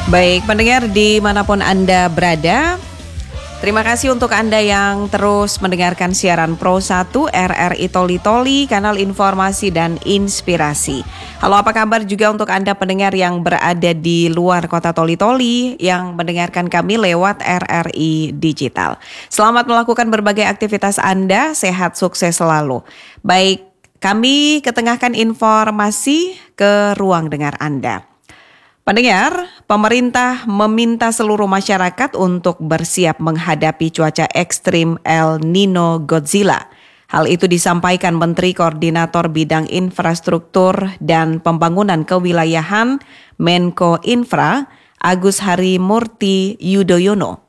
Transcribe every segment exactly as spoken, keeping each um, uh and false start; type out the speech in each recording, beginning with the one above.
Baik, pendengar dimanapun Anda berada, terima kasih untuk Anda yang terus mendengarkan siaran Pro satu R R I Toli Toli, kanal informasi dan inspirasi. Halo, apa kabar juga untuk Anda pendengar yang berada di luar kota Toli Toli yang mendengarkan kami lewat R R I Digital. Selamat melakukan berbagai aktivitas Anda, sehat sukses selalu. Baik, kami ketengahkan informasi ke ruang dengar Anda. Pendengar, pemerintah meminta seluruh masyarakat untuk bersiap menghadapi cuaca ekstrim El Nino Godzilla. Hal itu disampaikan Menteri Koordinator Bidang Infrastruktur dan Pembangunan Kewilayahan Menko Infra Agus Harimurti Yudhoyono.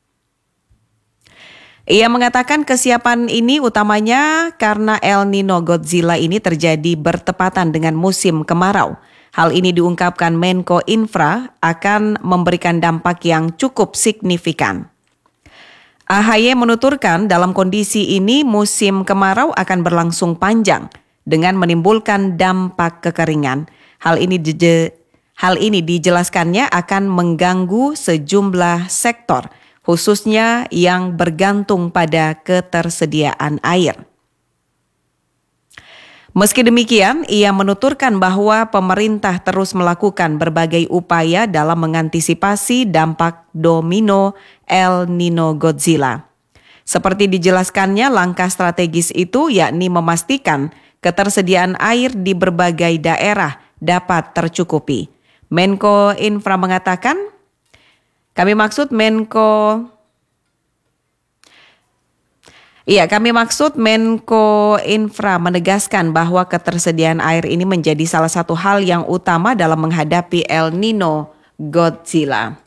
Ia mengatakan kesiapan ini utamanya karena El Nino Godzilla ini terjadi bertepatan dengan musim kemarau. Hal ini diungkapkan Menko Infra akan memberikan dampak yang cukup signifikan. A H Y menuturkan dalam kondisi ini musim kemarau akan berlangsung panjang dengan menimbulkan dampak kekeringan. Hal ini di, hal ini dijelaskannya akan mengganggu sejumlah sektor, khususnya yang bergantung pada ketersediaan air. Meski demikian, ia menuturkan bahwa pemerintah terus melakukan berbagai upaya dalam mengantisipasi dampak domino El Nino Godzilla. Seperti dijelaskannya, langkah strategis itu yakni memastikan ketersediaan air di berbagai daerah dapat tercukupi. Menko Infra mengatakan, kami maksud Menko Iya, kami maksud Menko Infra menegaskan bahwa ketersediaan air ini menjadi salah satu hal yang utama dalam menghadapi El Nino Godzilla.